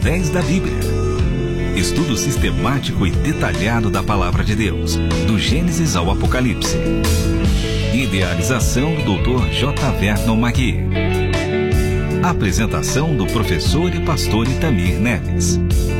através da Bíblia. Estudo sistemático e detalhado da Palavra de Deus, do Gênesis ao Apocalipse. Idealização do Dr. J. Vernon Magui. Apresentação do professor e pastor Itamir Neves.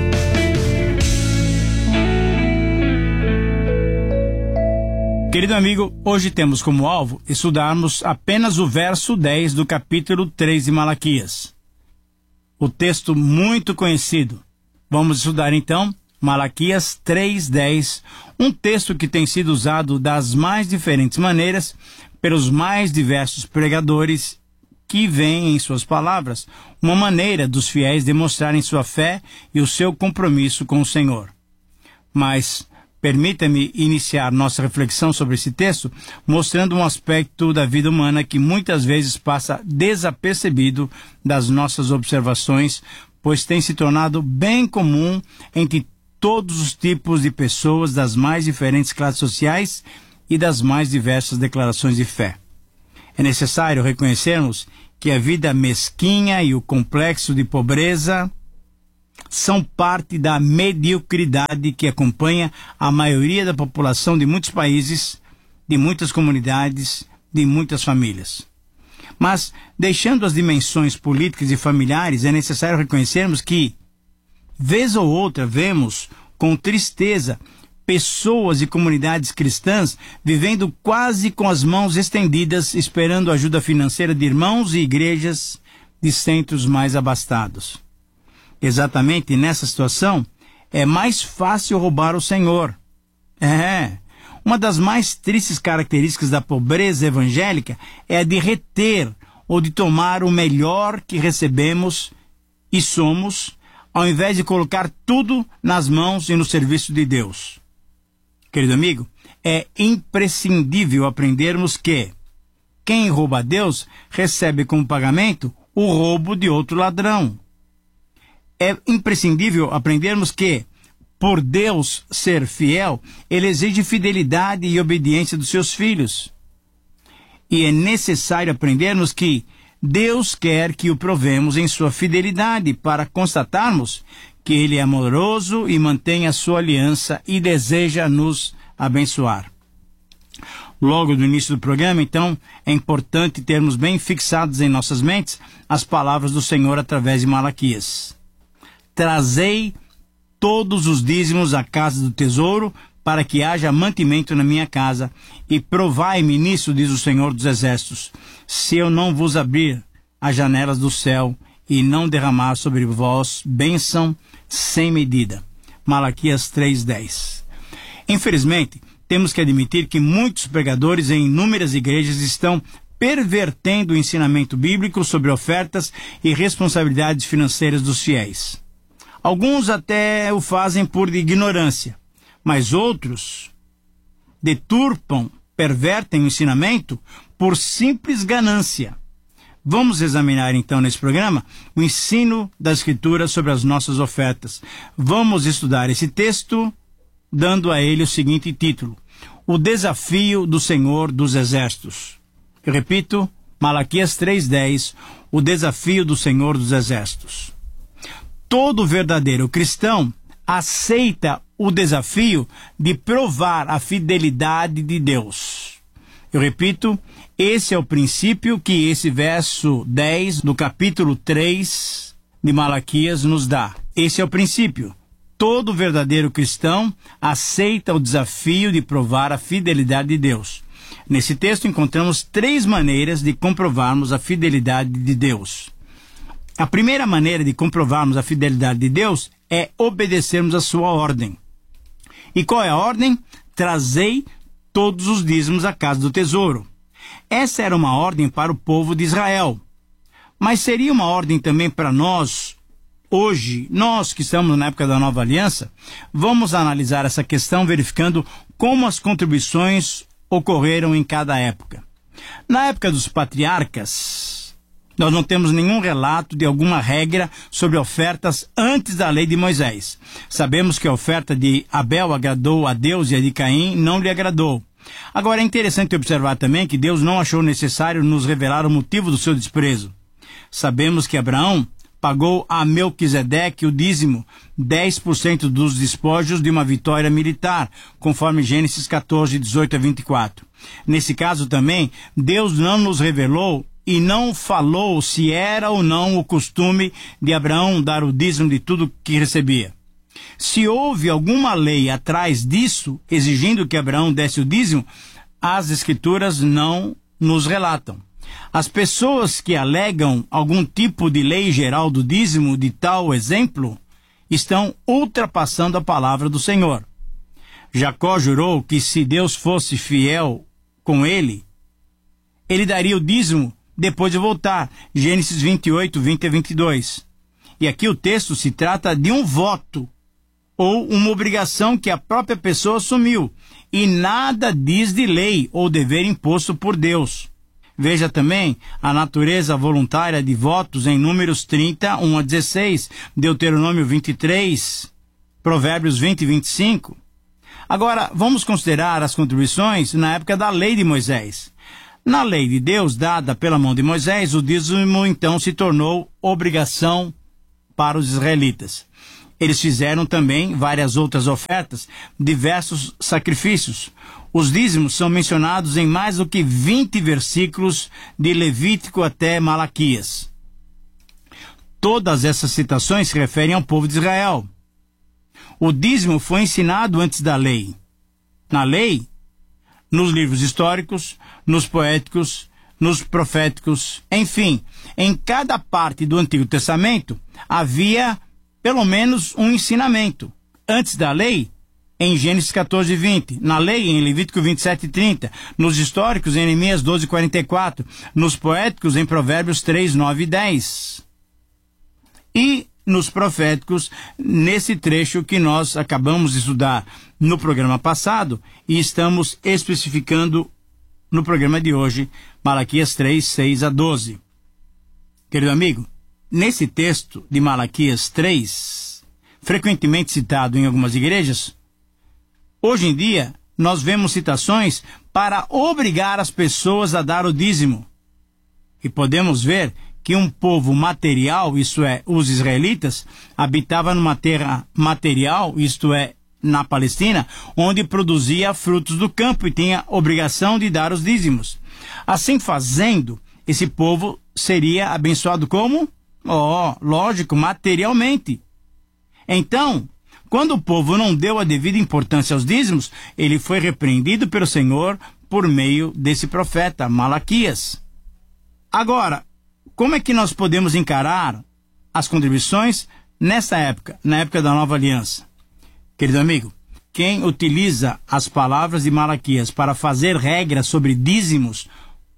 Querido amigo, hoje temos como alvo estudarmos apenas o verso 10 do capítulo 3 de Malaquias. O texto muito conhecido. Vamos estudar então Malaquias 3:10, um texto que tem sido usado das mais diferentes maneiras pelos mais diversos pregadores que veem em suas palavras uma maneira dos fiéis demonstrarem sua fé e o seu compromisso com o Senhor. Mas permita-me iniciar nossa reflexão sobre esse texto mostrando um aspecto da vida humana que muitas vezes passa desapercebido das nossas observações, pois tem se tornado bem comum entre todos os tipos de pessoas das mais diferentes classes sociais e das mais diversas declarações de fé. É necessário reconhecermos que a vida mesquinha e o complexo de pobreza são parte da mediocridade que acompanha a maioria da população de muitos países, de muitas comunidades, de muitas famílias. Mas, deixando as dimensões políticas e familiares, é necessário reconhecermos que, vez ou outra, vemos com tristeza pessoas e comunidades cristãs vivendo quase com as mãos estendidas, esperando ajuda financeira de irmãos e igrejas de centros mais abastados. Exatamente nessa situação, é mais fácil roubar o Senhor. Uma das mais tristes características da pobreza evangélica é a de reter ou de tomar o melhor que recebemos e somos, ao invés de colocar tudo nas mãos e no serviço de Deus. Querido amigo, é imprescindível aprendermos que quem rouba a Deus recebe como pagamento o roubo de outro ladrão. É imprescindível aprendermos que, por Deus ser fiel, Ele exige fidelidade e obediência dos seus filhos. E é necessário aprendermos que Deus quer que o provemos em sua fidelidade para constatarmos que Ele é amoroso e mantém a sua aliança e deseja nos abençoar. Logo no início do programa, então, é importante termos bem fixados em nossas mentes as palavras do Senhor através de Malaquias. Trazei todos os dízimos à casa do tesouro, para que haja mantimento na minha casa, e provai-me nisso, diz o Senhor dos Exércitos, se eu não vos abrir as janelas do céu e não derramar sobre vós bênção sem medida. Malaquias 3:10. Infelizmente, temos que admitir que muitos pregadores em inúmeras igrejas estão pervertendo o ensinamento bíblico sobre ofertas e responsabilidades financeiras dos fiéis. Alguns até o fazem por ignorância, mas outros deturpam, pervertem o ensinamento por simples ganância. Vamos examinar então nesse programa o ensino da Escritura sobre as nossas ofertas. Vamos estudar esse texto dando a ele o seguinte título: O desafio do Senhor dos Exércitos. Eu repito, Malaquias 3:10, o desafio do Senhor dos Exércitos. Todo verdadeiro cristão aceita o desafio de provar a fidelidade de Deus. Eu repito, esse é o princípio que esse verso 10 do capítulo 3 de Malaquias nos dá. Esse é o princípio. Todo verdadeiro cristão aceita o desafio de provar a fidelidade de Deus. Nesse texto encontramos 3 maneiras de comprovarmos a fidelidade de Deus. A primeira maneira de comprovarmos a fidelidade de Deus é obedecermos a sua ordem. E qual é a ordem? Trazei todos os dízimos à casa do tesouro. Essa era uma ordem para o povo de Israel. Mas seria uma ordem também para nós, hoje, nós que estamos na época da Nova Aliança? Vamos analisar essa questão verificando como as contribuições ocorreram em cada época. Na época dos patriarcas, nós não temos nenhum relato de alguma regra sobre ofertas antes da lei de Moisés. Sabemos que a oferta de Abel agradou a Deus e a de Caim não lhe agradou. Agora é interessante observar também que Deus não achou necessário nos revelar o motivo do seu desprezo. Sabemos que Abraão pagou a Melquisedeque o dízimo, 10% dos despojos de uma vitória militar, conforme Gênesis 14, 18 a 24. Nesse caso também, Deus não nos revelou e não falou se era ou não o costume de Abraão dar o dízimo de tudo que recebia. Se houve alguma lei atrás disso, exigindo que Abraão desse o dízimo, as Escrituras não nos relatam. As pessoas que alegam algum tipo de lei geral do dízimo de tal exemplo, estão ultrapassando a palavra do Senhor. Jacó jurou que se Deus fosse fiel com ele daria o dízimo depois de voltar. Gênesis 28, 20 a 22. E aqui o texto se trata de um voto, ou uma obrigação que a própria pessoa assumiu, e nada diz de lei ou dever imposto por Deus. Veja também a natureza voluntária de votos em Números 30, 1 a 16, Deuteronômio 23, Provérbios 20 e 25. Agora, vamos considerar as contribuições na época da lei de Moisés. Na lei de Deus, dada pela mão de Moisés, o dízimo então se tornou obrigação para os israelitas. Eles fizeram também várias outras ofertas, diversos sacrifícios. Os dízimos são mencionados em mais do que 20 versículos de Levítico até Malaquias. Todas essas citações se referem ao povo de Israel. O dízimo foi ensinado antes da lei. Na lei, nos livros históricos, nos poéticos, nos proféticos, enfim, em cada parte do Antigo Testamento havia pelo menos um ensinamento. Antes da lei, em Gênesis 14, 20, na lei, em Levítico 27, 30, nos históricos, em Neemias 12, 44, nos poéticos, em Provérbios 3, 9 e 10. E nos proféticos, nesse trecho que nós acabamos de estudar no programa passado, e estamos especificando no programa de hoje, Malaquias 3, 6 a 12. Querido amigo, nesse texto de Malaquias 3, frequentemente citado em algumas igrejas, hoje em dia nós vemos citações para obrigar as pessoas a dar o dízimo. E podemos ver que um povo material, isto é, os israelitas, habitava numa terra material, isto é, na Palestina, onde produzia frutos do campo e tinha obrigação de dar os dízimos. Assim fazendo, esse povo seria abençoado como? Lógico, materialmente. Então, quando o povo não deu a devida importância aos dízimos, ele foi repreendido pelo Senhor por meio desse profeta, Malaquias. Agora, como é que nós podemos encarar as contribuições nessa época, na época da Nova Aliança? Querido amigo, quem utiliza as palavras de Malaquias para fazer regras sobre dízimos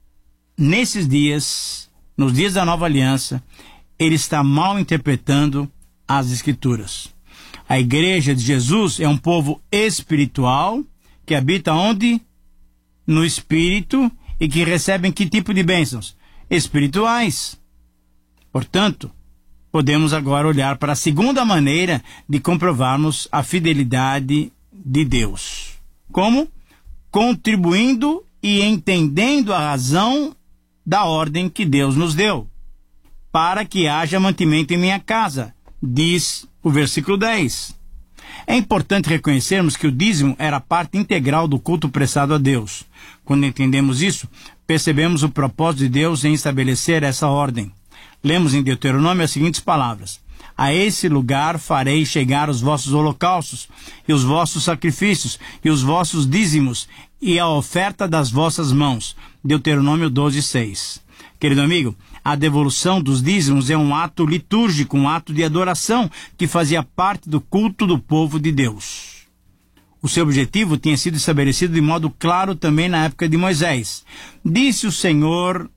nesses dias, nos dias da Nova Aliança, ele está mal interpretando as Escrituras. A Igreja de Jesus é um povo espiritual que habita onde? No Espírito, e que recebem que tipo de bênçãos? Espirituais. Portanto, podemos agora olhar para a segunda maneira de comprovarmos a fidelidade de Deus. Como? Contribuindo e entendendo a razão da ordem que Deus nos deu, para que haja mantimento em minha casa, diz o versículo 10. É importante reconhecermos que o dízimo era parte integral do culto prestado a Deus. Quando entendemos isso, percebemos o propósito de Deus em estabelecer essa ordem. Lemos em Deuteronômio as seguintes palavras: a esse lugar farei chegar os vossos holocaustos, e os vossos sacrifícios, e os vossos dízimos, e a oferta das vossas mãos. Deuteronômio 12, 6. Querido amigo, a devolução dos dízimos é um ato litúrgico, um ato de adoração que fazia parte do culto do povo de Deus. O seu objetivo tinha sido estabelecido de modo claro também na época de Moisés. Disse o Senhor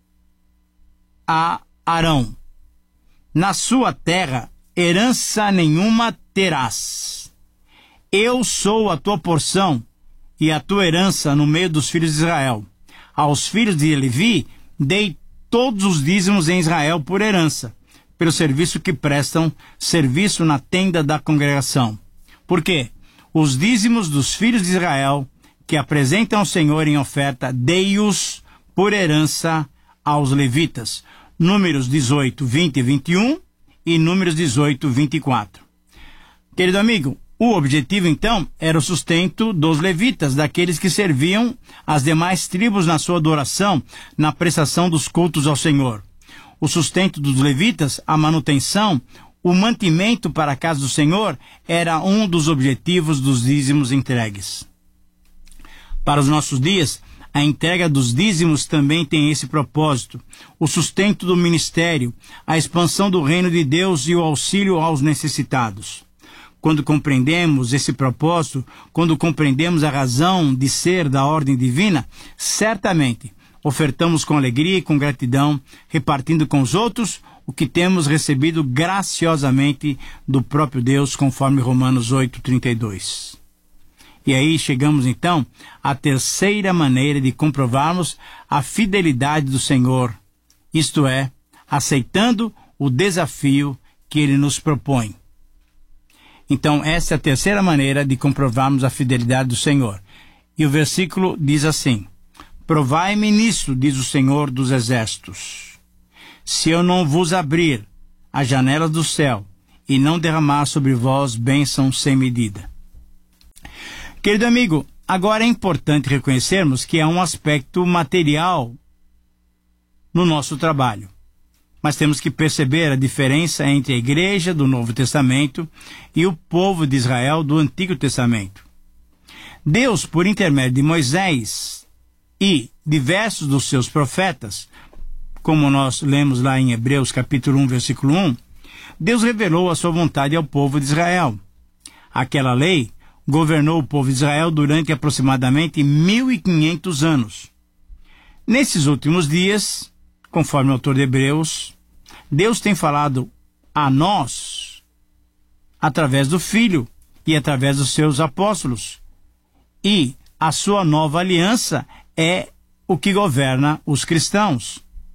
a Arão: na sua terra herança nenhuma terás. Eu sou a tua porção e a tua herança no meio dos filhos de Israel. Aos filhos de Levi dei todos os dízimos em Israel por herança, pelo serviço que prestam, serviço na tenda da congregação. Por quê? Os dízimos dos filhos de Israel, que apresentam ao Senhor em oferta, dei-os por herança aos levitas. Números 18, 20 e 21 e Números 18, 24. Querido amigo, o objetivo, então, era o sustento dos levitas, daqueles que serviam as demais tribos na sua adoração, na prestação dos cultos ao Senhor. O sustento dos levitas, a manutenção, o mantimento para a casa do Senhor, era um dos objetivos dos dízimos entregues. Para os nossos dias, a entrega dos dízimos também tem esse propósito: o sustento do ministério, a expansão do reino de Deus e o auxílio aos necessitados. Quando compreendemos esse propósito, quando compreendemos a razão de ser da ordem divina, certamente ofertamos com alegria e com gratidão, repartindo com os outros o que temos recebido graciosamente do próprio Deus, conforme Romanos 8:32. E aí chegamos então à terceira maneira de comprovarmos a fidelidade do Senhor, isto é, aceitando o desafio que Ele nos propõe. Então, essa é a terceira maneira de comprovarmos a fidelidade do Senhor. E o versículo diz assim: provai-me nisso, diz o Senhor dos Exércitos, se eu não vos abrir as janelas do céu e não derramar sobre vós bênção sem medida. Querido amigo, agora é importante reconhecermos que há um aspecto material no nosso trabalho. Mas temos que perceber a diferença entre a igreja do Novo Testamento e o povo de Israel do Antigo Testamento. Deus, por intermédio de Moisés e diversos dos seus profetas, como nós lemos lá em Hebreus capítulo 1, versículo 1, Deus revelou a sua vontade ao povo de Israel. Aquela lei governou o povo de Israel durante aproximadamente 1.500 anos. Nesses últimos dias, conforme o autor de Hebreus, Deus tem falado a nós através do Filho e através dos seus apóstolos. E a sua nova aliança é o que governa os cristãos.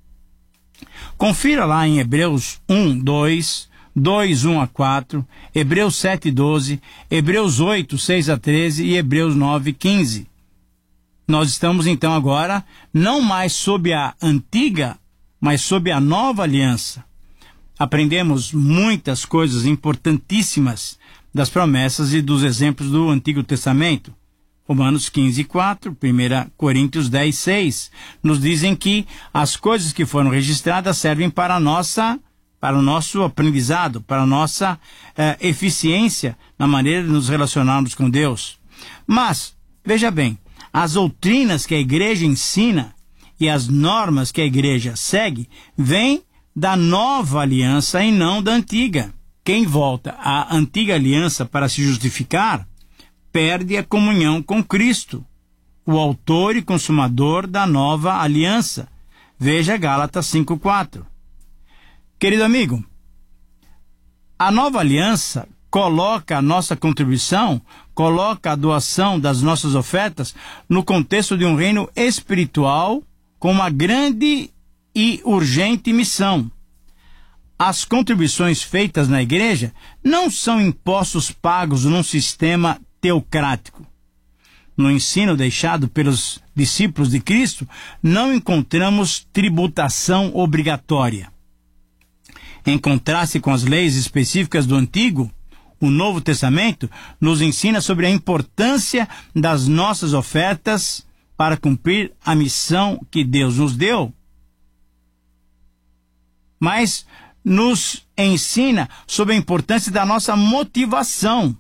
Confira lá em Hebreus 1, 2, 2, 1 a 4, Hebreus 7, 12, Hebreus 8, 6 a 13 e Hebreus 9, 15. Nós estamos então agora não mais sob a antiga, mas sob a nova aliança. Aprendemos muitas coisas importantíssimas das promessas e dos exemplos do Antigo Testamento. Romanos 15, 4, 1 Coríntios 10, 6, nos dizem que as coisas que foram registradas servem para o nosso aprendizado, para a nossa eficiência na maneira de nos relacionarmos com Deus. Mas, veja bem, as doutrinas que a igreja ensina e as normas que a igreja segue vêm da nova aliança e não da antiga. Quem volta à antiga aliança para se justificar, perde a comunhão com Cristo, o autor e consumador da nova aliança. Veja Gálatas 5:4. Querido amigo, a nova aliança coloca a nossa contribuição, coloca a doação das nossas ofertas no contexto de um reino espiritual com uma grande e urgente missão. As contribuições feitas na igreja não são impostos pagos num sistema teocrático. No ensino deixado pelos discípulos de Cristo, não encontramos tributação obrigatória. Em contraste com as leis específicas do Antigo, o Novo Testamento nos ensina sobre a importância das nossas ofertas para cumprir a missão que Deus nos deu. Mas nos ensina sobre a importância da nossa motivação.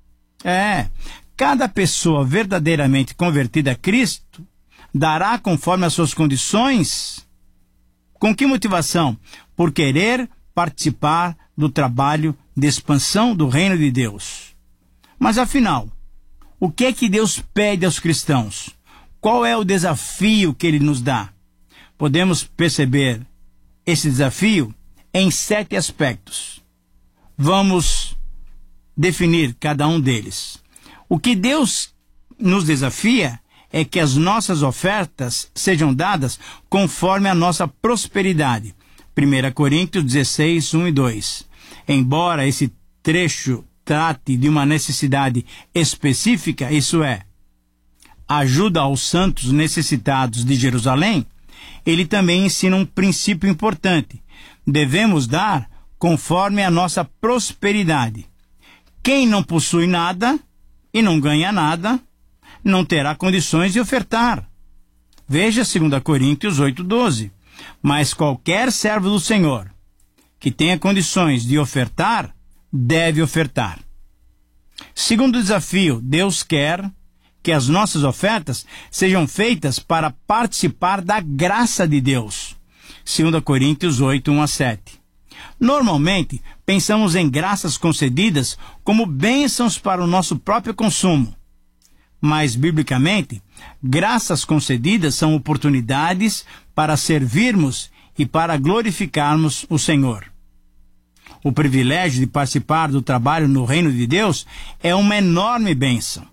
Cada pessoa verdadeiramente convertida a Cristo dará conforme as suas condições. Com que motivação? Por querer participar do trabalho de expansão do reino de Deus. Mas afinal, o que é que Deus pede aos cristãos? Qual é o desafio que Ele nos dá? Podemos perceber esse desafio em 7 aspectos. Vamos definir cada um deles. O que Deus nos desafia é que as nossas ofertas sejam dadas conforme a nossa prosperidade. 1 Coríntios 16, 1 e 2. Embora esse trecho trate de uma necessidade específica, isso é, ajuda aos santos necessitados de Jerusalém, ele também ensina um princípio importante. Devemos dar conforme a nossa prosperidade. Quem não possui nada e não ganha nada, não terá condições de ofertar. Veja 2 Coríntios 8:12. Mas qualquer servo do Senhor que tenha condições de ofertar, deve ofertar. Segundo desafio, Deus quer que as nossas ofertas sejam feitas para participar da graça de Deus. 2 Coríntios 8:1-7. Normalmente, pensamos em graças concedidas como bênçãos para o nosso próprio consumo. Mas, biblicamente, graças concedidas são oportunidades para servirmos e para glorificarmos o Senhor. O privilégio de participar do trabalho no reino de Deus é uma enorme bênção.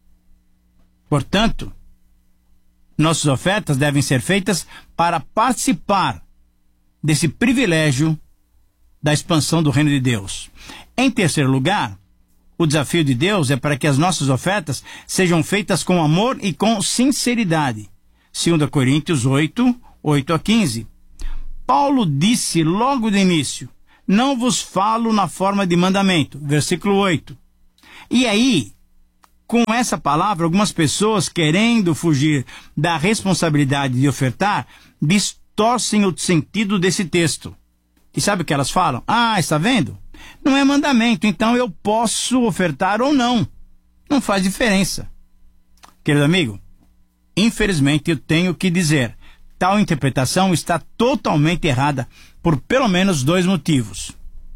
Portanto, nossas ofertas devem ser feitas para participar desse privilégio da expansão do reino de Deus. Em terceiro lugar, o desafio de Deus é para que as nossas ofertas sejam feitas com amor e com sinceridade. 2 Coríntios 8:8-15. Paulo disse logo do início: não vos falo na forma de mandamento. Versículo 8. E aí, com essa palavra, algumas pessoas, querendo fugir da responsabilidade de ofertar, distorcem o sentido desse texto. E sabe o que elas falam? Está vendo? Não é mandamento, então eu posso ofertar ou não. Não faz diferença. Querido amigo, infelizmente eu tenho que dizer, tal interpretação está totalmente errada por pelo menos 2 motivos.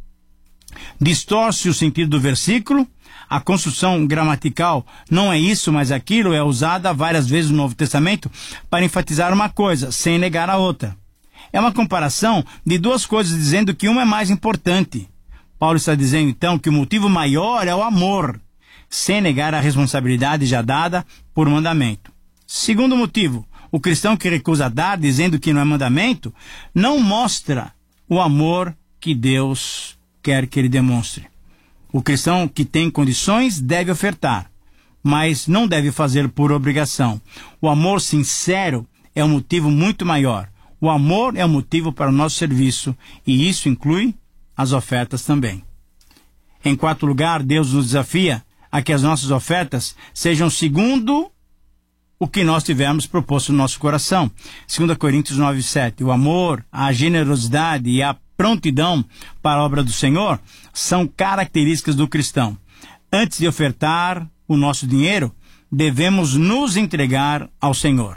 Distorce o sentido do versículo. A construção gramatical não é isso, mas aquilo é usada várias vezes no Novo Testamento para enfatizar uma coisa, sem negar a outra. É uma comparação de 2 coisas, dizendo que uma é mais importante. Paulo está dizendo, então, que o motivo maior é o amor, sem negar a responsabilidade já dada por mandamento. Segundo motivo, o cristão que recusa dar, dizendo que não é mandamento, não mostra o amor que Deus quer que ele demonstre. O cristão que tem condições deve ofertar, mas não deve fazer por obrigação. O amor sincero é um motivo muito maior. O amor é um motivo para o nosso serviço, e isso inclui as ofertas também. Em quarto lugar, Deus nos desafia a que as nossas ofertas sejam segundo o que nós tivermos proposto no nosso coração. 2 Coríntios 9:7. O amor, a generosidade e a prontidão para a obra do Senhor são características do cristão. Antes de ofertar o nosso dinheiro, devemos nos entregar ao Senhor.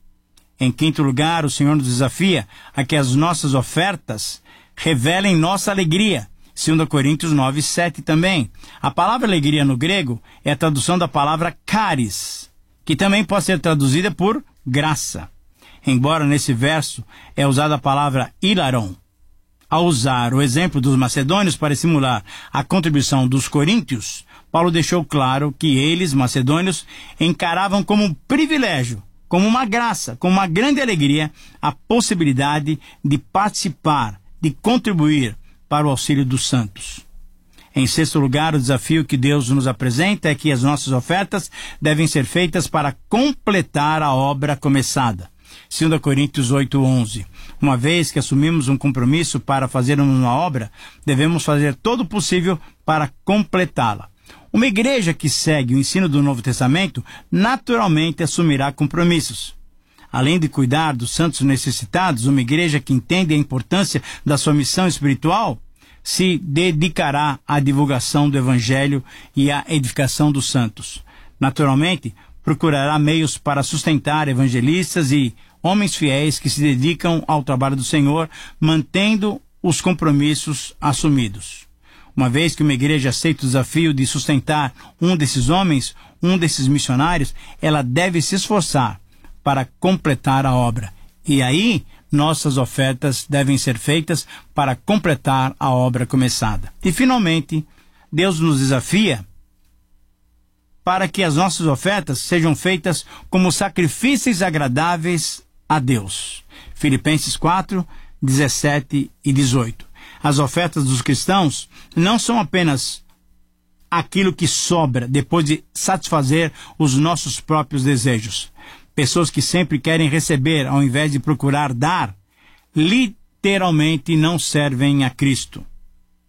Em quinto lugar, o Senhor nos desafia a que as nossas ofertas revelem nossa alegria. 2 Coríntios 9:7 também. A palavra alegria no grego é a tradução da palavra charis, que também pode ser traduzida por graça. Embora nesse verso é usada a palavra hilaron. Ao usar o exemplo dos macedônios para simular a contribuição dos coríntios, Paulo deixou claro que eles, macedônios, encaravam como um privilégio, como uma graça, como uma grande alegria, a possibilidade de participar, de contribuir para o auxílio dos santos. Em sexto lugar, o desafio que Deus nos apresenta é que as nossas ofertas devem ser feitas para completar a obra começada. 2 Coríntios 8:11. Uma vez que assumimos um compromisso para fazermos uma obra, devemos fazer todo o possível para completá-la. Uma igreja que segue o ensino do Novo Testamento naturalmente assumirá compromissos. Além de cuidar dos santos necessitados, uma igreja que entende a importância da sua missão espiritual se dedicará à divulgação do Evangelho e à edificação dos santos. Naturalmente, procurará meios para sustentar evangelistas e homens fiéis que se dedicam ao trabalho do Senhor, mantendo os compromissos assumidos. Uma vez que uma igreja aceita o desafio de sustentar um desses homens, um desses missionários, ela deve se esforçar para completar a obra. E aí, nossas ofertas devem ser feitas para completar a obra começada. E, finalmente, Deus nos desafia para que as nossas ofertas sejam feitas como sacrifícios agradáveis a Deus. Filipenses 4:17 e 18. As ofertas dos cristãos não são apenas aquilo que sobra depois de satisfazer os nossos próprios desejos. Pessoas que sempre querem receber ao invés de procurar dar, literalmente não servem a Cristo.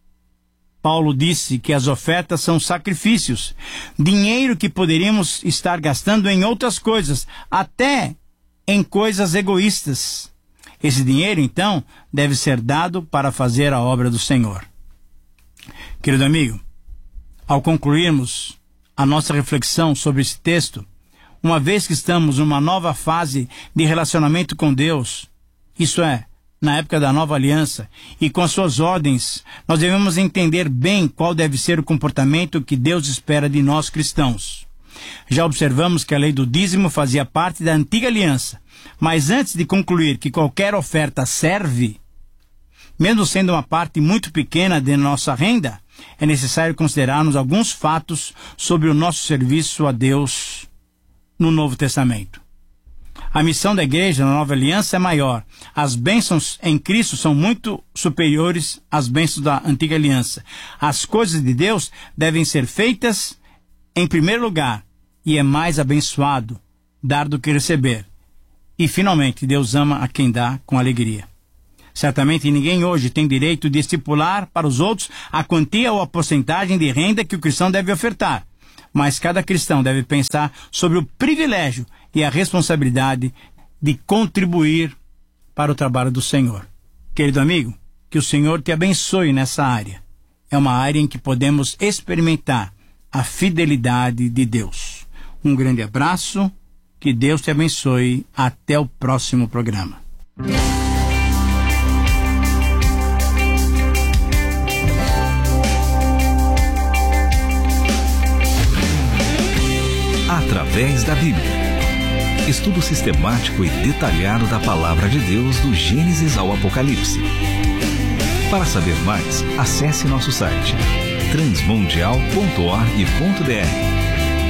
Paulo disse que as ofertas são sacrifícios, dinheiro que poderíamos estar gastando em outras coisas, até em coisas egoístas. Esse dinheiro, então, deve ser dado para fazer a obra do Senhor. Querido amigo, ao concluirmos a nossa reflexão sobre esse texto, uma vez que estamos numa nova fase de relacionamento com Deus, isso é, na época da nova aliança, e com as suas ordens, nós devemos entender bem qual deve ser o comportamento que Deus espera de nós cristãos. Já observamos que a lei do dízimo fazia parte da antiga aliança, mas antes de concluir que qualquer oferta serve, mesmo sendo uma parte muito pequena de nossa renda, é necessário considerarmos alguns fatos sobre o nosso serviço a Deus no Novo Testamento. A missão da igreja na Nova Aliança é maior. As bênçãos em Cristo são muito superiores às bênçãos da Antiga Aliança. As coisas de Deus devem ser feitas em primeiro lugar, e é mais abençoado dar do que receber. E, finalmente, Deus ama a quem dá com alegria. Certamente ninguém hoje tem direito de estipular para os outros a quantia ou a porcentagem de renda que o cristão deve ofertar. Mas cada cristão deve pensar sobre o privilégio e a responsabilidade de contribuir para o trabalho do Senhor. Querido amigo, que o Senhor te abençoe nessa área. É uma área em que podemos experimentar a fidelidade de Deus. Um grande abraço, que Deus te abençoe. Até o próximo programa. Através da Bíblia. Estudo sistemático e detalhado da Palavra de Deus do Gênesis ao Apocalipse. Para saber mais, acesse nosso site transmundial.org.br